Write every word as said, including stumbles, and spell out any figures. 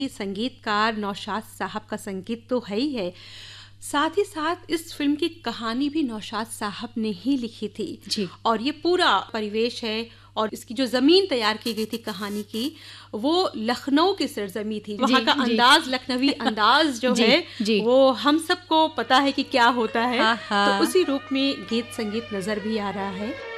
ये संगीतकार नौशाद साहब का संगीत तो है ही है, साथ ही साथ इस फिल्म की कहानी भी नौशाद साहब ने ही लिखी थी जी। और ये पूरा परिवेश है और इसकी जो जमीन तैयार की गई थी कहानी की, वो लखनऊ की सरजमी थी। वहाँ का जी। अंदाज, लखनवी अंदाज जो जी, है जी। वो हम सबको पता है कि क्या होता है। हाँ, हाँ। तो उसी रूप में गीत संगीत नजर भी आ रहा है।